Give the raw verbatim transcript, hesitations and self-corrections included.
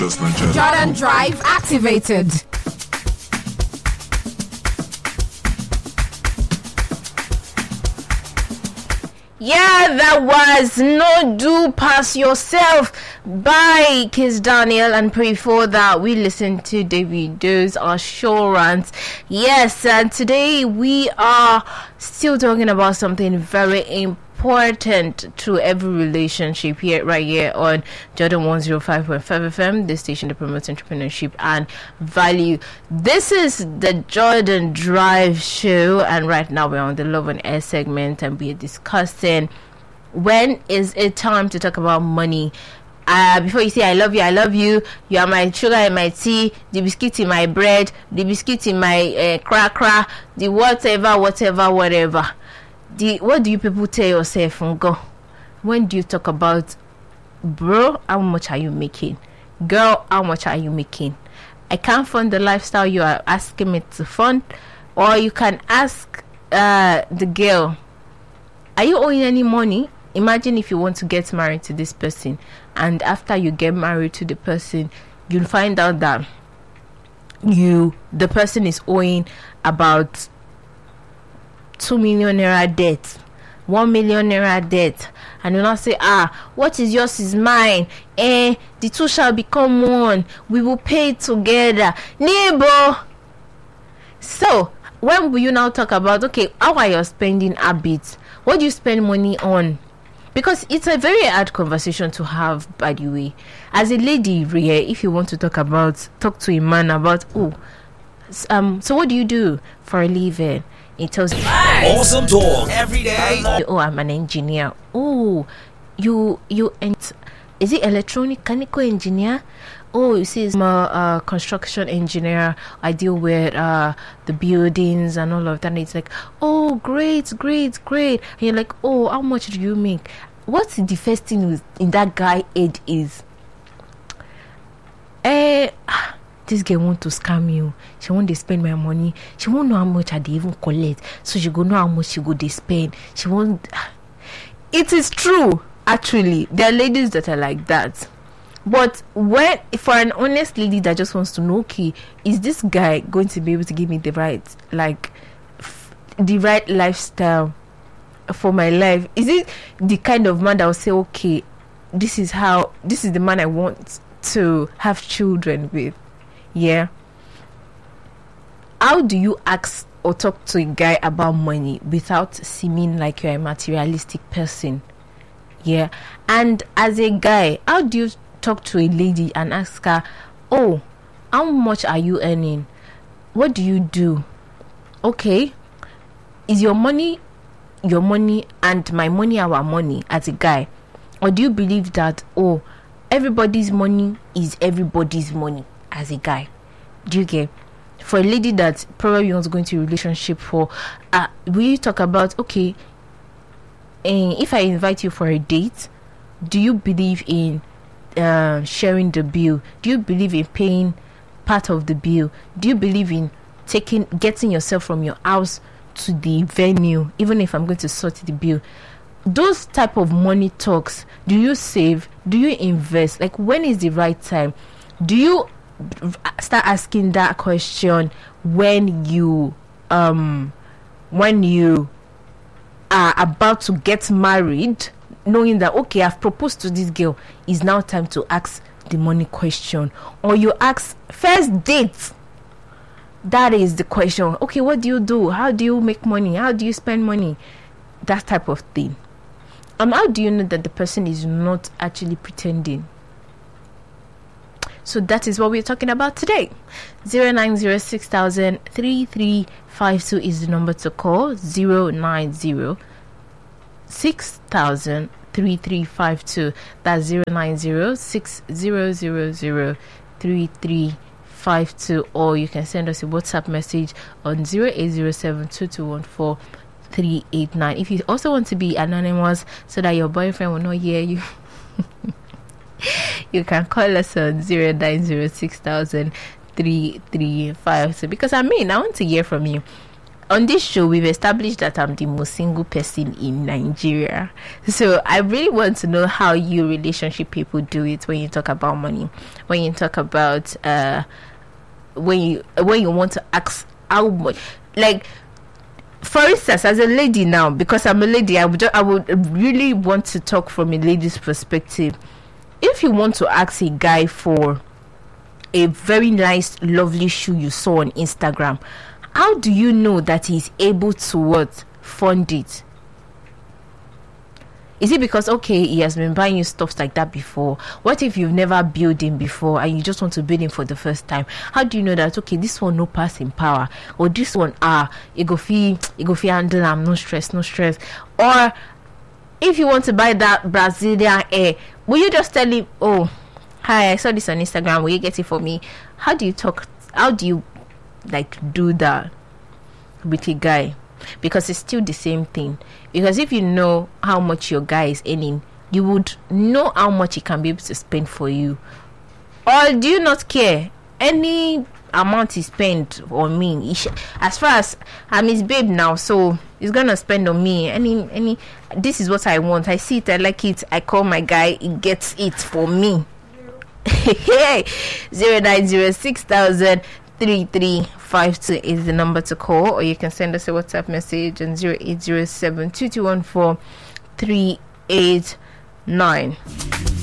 Jordan Drive activated. Yeah, that was No Do Pass Yourself by Kiss Daniel, and before that we listened to Davido's Assurance. Yes, and today we are still talking about something very important to every relationship here, right here on Jordan one oh five point five F M, the station that promotes entrepreneurship and value. This is the Jordan Drive Show, and right now we're on the Love on Air segment, and we're discussing when is it time to talk about money. Uh, before you say I love you, I love you, you are my sugar in my tea, the biscuit in my bread, the biscuit in my uh, cracker, the whatever, whatever, whatever. The, what do you people tell yourself, go? When do you talk about, bro, how much are you making? Girl, how much are you making? I can't fund the lifestyle you are asking me to fund. Or you can ask uh, the girl, are you owing any money? Imagine if you want to get married to this person, and after you get married to the person, you'll find out that you the person is owing about two million naira debt, one million naira debt, and you not say, ah, what is yours is mine, eh, the two shall become one, we will pay it together, neighbor. So when will you now talk about, okay, how are your spending habits? What do you spend money on? Because it's a very hard conversation to have, by the way. As a lady, Ria, if you want to talk about, talk to a man about, oh, um, so what do you do for a living? It tells you, awesome talk every day. Oh, I'm an engineer. Oh, you, you, ent- is it electronic mechanical engineer? Oh, you see, I'm a uh, construction engineer. I deal with uh, the buildings and all of that. And it's like, oh, great, great, great. And you're like, oh, how much do you make? What's the first thing in that guy head is, eh, this girl want to scam you. She want to spend my money. She won't know how much I they even collect. So she go know how much she go they spend. She won't. It is true, actually. There are ladies that are like that. But when for an honest lady that just wants to know, okay, is this guy going to be able to give me the right, like, f- the right lifestyle for my life? Is it the kind of man that will say, okay, this is how, this is the man I want to have children with? Yeah. How do you ask or talk to a guy about money without seeming like you're a materialistic person? Yeah. And as a guy, how do you talk to a lady and ask her, oh, how much are you earning? What do you do? Okay, is your money your money and my money our money as a guy? Or do you believe that, oh, everybody's money is everybody's money as a guy? Do you get? For a lady that probably wants to go into a relationship for, uh, we talk about, okay, and if I invite you for a date, do you believe in uh, sharing the bill? Do you believe in paying part of the bill? Do you believe in taking getting yourself from your house to the venue, even if I'm going to sort the bill? Those type of money talks. Do you save? Do you invest? Like, when is the right time? Do you start asking that question when you um when you are about to get married, knowing that, okay, I've proposed to this girl, it's now time to ask the money question? Or you ask first date, that is the question, okay, what do you do, how do you make money, how do you spend money, that type of thing. Um how do you know that the person is not actually pretending? So that is what we're talking about today. Zero nine zero six thousand three three five two is the number to call. Zero nine zero six thousand three three five two. That's zero nine zero six zero zero zero three three five two. Or you can send us a WhatsApp message on zero eight zero seven two two one four three eight nine. If you also want to be anonymous so that your boyfriend will not hear you, you can call us on zero nine zero six thousand three three five two. Because I mean, I want to hear from you. on this show, we've established that I'm the most single person in Nigeria. So I really want to know how you relationship people do it when you talk about money, when you talk about uh, when you when you want to ask how much, like. For instance, as a lady now, because I'm a lady, I would I would really want to talk from a lady's perspective. If you want to ask a guy for a very nice, lovely shoe you saw on Instagram, how do you know that he's able to what fund it? Is it because, okay, he has been buying you stuff like that before? What if you've never built him before and you just want to build him for the first time? How do you know that, okay, this one no pass in power, or this one, ah, you go feel, you go feel handle, I'm no stress, no stress. Or if you want to buy that Brazilian hair, will you just tell him, oh, hi, I saw this on Instagram, will you get it for me? How do you talk? How do you like do that with a guy? Because it's still the same thing. Because if you know how much your guy is earning, you would know how much he can be able to spend for you. Or do you not care? Any amount he spend on me, he sh- as far as I'm his babe now, so he's gonna spend on me. Any any this is what I want. I see it, I like it, I call my guy, he gets it for me. Hey, zero nine zero six thousand three three five two is the number to call, or you can send us a WhatsApp message on zero eight zero seven two two one four three eight nine.